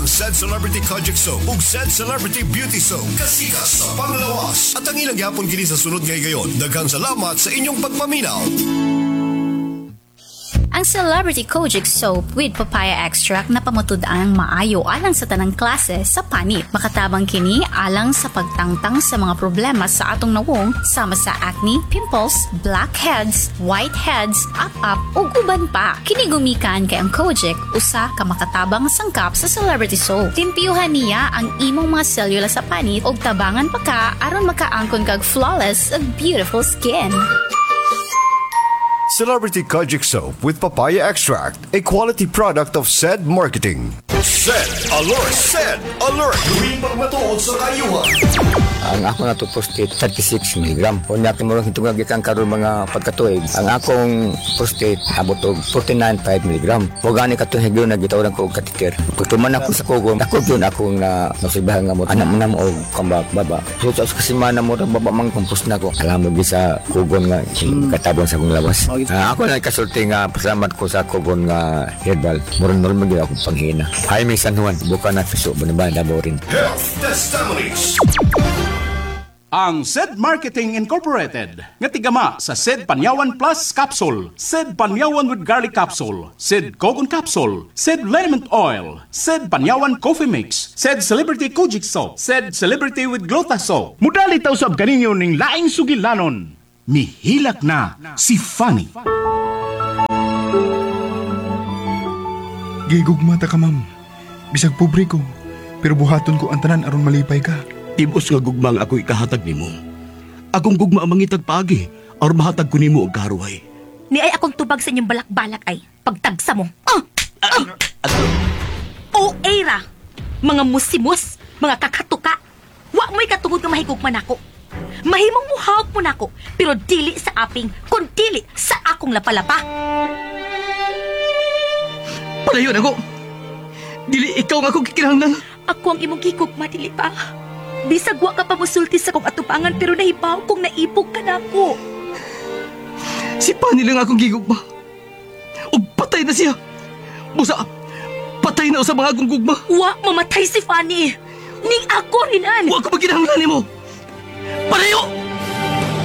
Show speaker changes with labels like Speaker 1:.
Speaker 1: ang Said Celebrity Kojic Soap ug Said Celebrity Beauty Soap. Kasikas sa panglawas. At ang ilang yapon gini sa sunod ngayon. Daghang salamat sa inyong pagpaminaw.
Speaker 2: Ang Celebrity Kojic Soap with papaya extract na pamutud-ang maayo alang sa tanang klase sa panit. Makatabang kini alang sa pagtangtang sa mga problema sa atong nawong sama sa acne, pimples, blackheads, whiteheads, up-up ug uban pa. Kini gumikan kay ang Kojic usa ka makatabang sangkap sa Celebrity Soap. Timpiyuhan niya ang imong mga selula sa panit ug tabangan pa ka aron makaangkon kag flawless ug beautiful skin.
Speaker 1: Celebrity Kojic Soap with papaya extract, a quality product of Said Marketing. Said Alert! Said Alert! Luwing pagmatuod sa kayuhan.
Speaker 3: Ang ako na to prostate 36 mg. Kung natin mo rin hitungag ikang karoon mga pagkatuig, ang akong prostate abot og 49.5 mg. Huwag gani katuig yun na gitawaran ko og katiter. Kung tuman ako sa kugong, ako yun akong nasibahan nga mo. Anak mo na mo og kambak baba. So kasi mana mo baba mang kompos na ko. Alam mo sa kugong nga katabang sa kong lawas. Ako na kasulti nga pasalamat ko sa kugong nga herbal. Murang normal gina akong panghina. Hay may San Juan, buka na piso, banabanda mo rin.
Speaker 1: Health Testimonies.
Speaker 4: Ang Said Marketing Incorporated nga tigama sa Said Panyawan Plus Capsule, Said Panyawan with Garlic Capsule, Said Coconut Capsule, Said Lemon Oil, Said Panyawan Coffee Mix, Said Celebrity Kojic Soap, Said Celebrity with Gluta Soap. Mudali taw sab kaninyo ning laing sugilanon. Mihilak na si Fanny.
Speaker 5: Gigugmata ka, ma'am. Bisag pobre ko, pero buhaton ko ang tanan aron malipay ka.
Speaker 6: Tibos nga gugmang ako ikahatag nimo. Akong gugma ang mangitag pagi, or mahatag ko nimo og karuhay.
Speaker 7: Ni ay akong tubag sa inyong balak-balak ay pagtagsa mo. O era, mga musimos, mga kakatuka. Wa mo'y katungod nga mahigugman ako. Mahimong muhawak mo nako, pero dili sa aping, kun dili sa akong lapalapa.
Speaker 6: Palayon ako! Dili ikaw nga akong kikinahanglan.
Speaker 7: Ako ang imong gigugma, dili pa. Bisag wa ka pa musulti sa kong atubangan, pero nahibaw kong naipog ka na ako.
Speaker 6: Si Pani lang akong gigugma. O patay na siya. Busa, patay na sa mga akong gugma.
Speaker 7: Wa mamatay si Fanny. Ning ako rinan.
Speaker 6: Wa ko maginahanglan mo. Palayo!